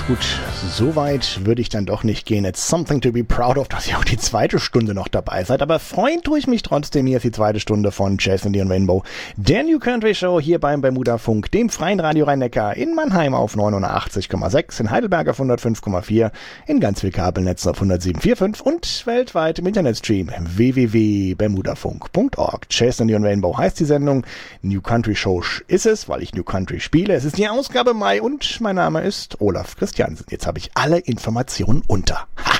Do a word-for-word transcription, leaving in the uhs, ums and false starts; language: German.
Gut, so weit würde ich dann doch nicht gehen. It's something to be proud of, dass ihr auch die zweite Stunde noch dabei seid. Aber freuen tue ich mich trotzdem. Hier ist die zweite Stunde von Jazz Indie und Rainbow, der New Country Show hier beim Bermuda Funk, dem freien Radio Rhein-Neckar, in Mannheim auf neunundachtzig Komma sechs, in Heidelberg auf hundertfünf Komma vier, in ganz viel Kabelnetzen auf hundertsieben Komma fünf und weltweit im Internetstream w w w punkt bermudafunk punkt org. Jazz Indie und Rainbow heißt die Sendung. New Country Show ist es, weil ich New Country spiele. Es ist die Ausgabe Mai und mein Name ist Olaf Christiansen. Jetzt habe ich alle Informationen unter. Ha!